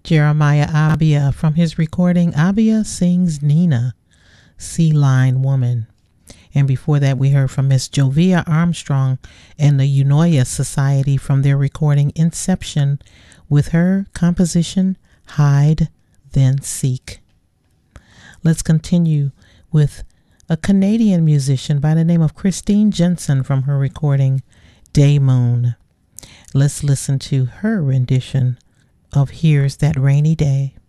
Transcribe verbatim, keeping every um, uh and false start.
Jeremiah Abia from his recording Abia Sings Nina, Sea Line Woman. And before that, we heard from Miss Jovia Armstrong and the Eunoia Society from their recording Inception with her composition Hide Then Seek. Let's continue with a Canadian musician by the name of Christine Jensen from her recording Day Moon. Let's listen to her rendition of Here's That Rainy Day.